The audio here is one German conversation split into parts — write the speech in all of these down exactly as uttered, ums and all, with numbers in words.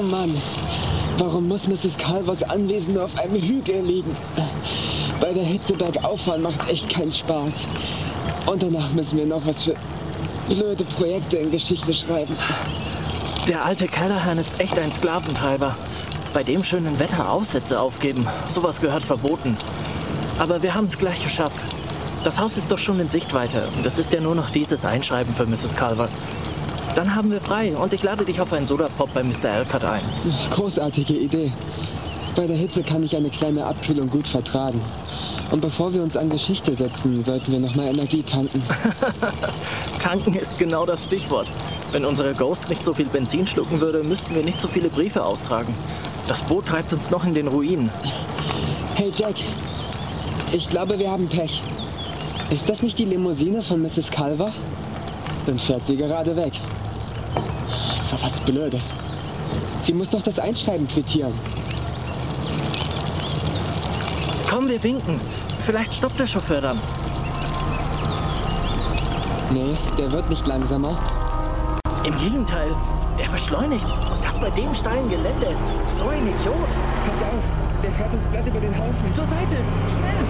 Mann, warum muss Misses Calvers Anwesen nur auf einem Hügel liegen? Bei der Hitze bergauf fahren macht echt keinen Spaß. Und danach müssen wir noch was für blöde Projekte in Geschichte schreiben. Der alte Callahan ist echt ein Sklaventreiber. Bei dem schönen Wetter Aufsätze aufgeben, sowas gehört verboten. Aber wir haben es gleich geschafft. Das Haus ist doch schon in Sichtweite und es ist ja nur noch dieses Einschreiben für Misses Calvert. Dann haben wir frei und ich lade dich auf einen Sodapop bei Mister Alcott ein. Großartige Idee. Bei der Hitze kann ich eine kleine Abkühlung gut vertragen. Und bevor wir uns an Geschichte setzen, sollten wir nochmal Energie tanken. Tanken ist genau das Stichwort. Wenn unsere Ghost nicht so viel Benzin schlucken würde, müssten wir nicht so viele Briefe austragen. Das Boot treibt uns noch in den Ruin. Hey Jack, ich glaube, wir haben Pech. Ist das nicht die Limousine von Misses Calver? Dann fährt sie gerade weg. So was Blödes. Sie muss doch das Einschreiben quittieren. Komm, wir winken. Vielleicht stoppt der Chauffeur dann. Nee, der wird nicht langsamer. Im Gegenteil, er beschleunigt. Und das bei dem steilen Gelände. So ein Idiot. Pass auf, der fährt uns glatt über den Haufen. Zur Seite, schnell.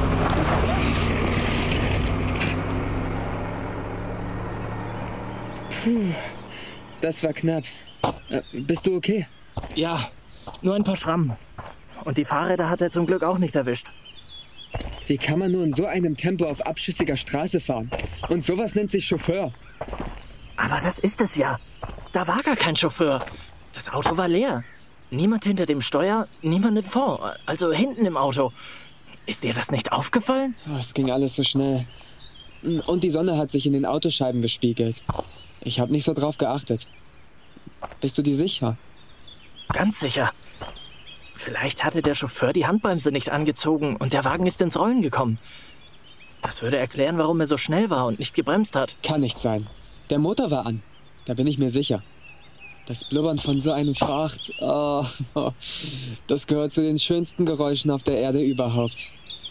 Puh, das war knapp. Äh, bist du okay? Ja, nur ein paar Schrammen. Und die Fahrräder hat er zum Glück auch nicht erwischt. Wie kann man nur in so einem Tempo auf abschüssiger Straße fahren? Und sowas nennt sich Chauffeur. Aber das ist es ja. Da war gar kein Chauffeur. Das Auto war leer. Niemand hinter dem Steuer, niemand im Fond, also hinten im Auto. Ist dir das nicht aufgefallen? Oh, es ging alles so schnell. Und die Sonne hat sich in den Autoscheiben gespiegelt. Ich habe nicht so drauf geachtet. Bist du dir sicher? Ganz sicher. Vielleicht hatte der Chauffeur die Handbremse nicht angezogen und der Wagen ist ins Rollen gekommen. Das würde erklären, warum er so schnell war und nicht gebremst hat. Kann nicht sein. Der Motor war an. Da bin ich mir sicher. Das Blubbern von so einem Fracht, oh, das gehört zu den schönsten Geräuschen auf der Erde überhaupt.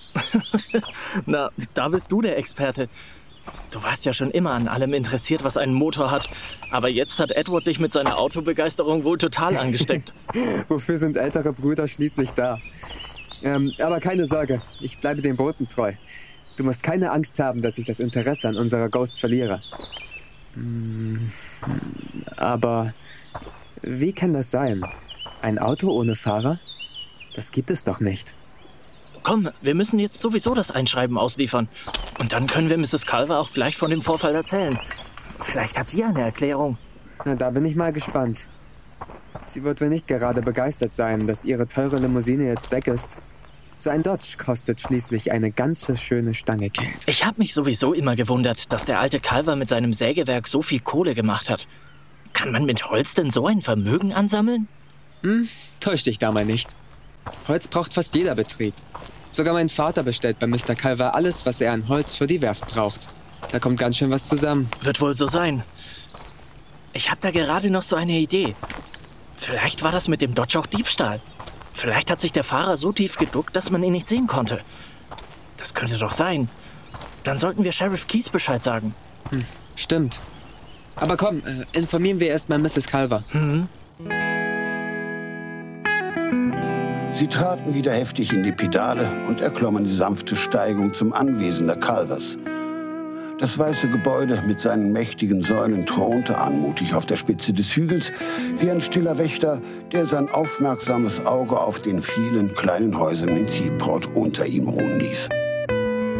Na, da bist du der Experte. Du warst ja schon immer an allem interessiert, was einen Motor hat. Aber jetzt hat Edward dich mit seiner Autobegeisterung wohl total angesteckt. Wofür sind ältere Brüder schließlich da? Ähm, aber keine Sorge, ich bleibe den Booten treu. Du musst keine Angst haben, dass ich das Interesse an unserer Ghost verliere. Hm, aber wie kann das sein? Ein Auto ohne Fahrer? Das gibt es doch nicht. Komm, wir müssen jetzt sowieso das Einschreiben ausliefern. Und dann können wir Misses Calver auch gleich von dem Vorfall erzählen. Vielleicht hat sie eine Erklärung. Na, da bin ich mal gespannt. Sie wird wohl nicht gerade begeistert sein, dass ihre teure Limousine jetzt weg ist. So ein Dodge kostet schließlich eine ganze schöne Stange Geld. Ich habe mich sowieso immer gewundert, dass der alte Calver mit seinem Sägewerk so viel Kohle gemacht hat. Kann man mit Holz denn so ein Vermögen ansammeln? Hm, täusch dich da mal nicht. Holz braucht fast jeder Betrieb. Sogar mein Vater bestellt bei Mister Calver alles, was er an Holz für die Werft braucht. Da kommt ganz schön was zusammen. Wird wohl so sein. Ich habe da gerade noch so eine Idee. Vielleicht war das mit dem Dodge auch Diebstahl. Vielleicht hat sich der Fahrer so tief geduckt, dass man ihn nicht sehen konnte. Das könnte doch sein. Dann sollten wir Sheriff Keys Bescheid sagen. Hm, stimmt. Aber komm, äh, informieren wir erst mal Misses Calver. Mhm. Sie traten wieder heftig in die Pedale und erklommen die sanfte Steigung zum Anwesen der Calvers. Das weiße Gebäude mit seinen mächtigen Säulen thronte anmutig auf der Spitze des Hügels, wie ein stiller Wächter, der sein aufmerksames Auge auf den vielen kleinen Häusern in Seaport unter ihm ruhen ließ.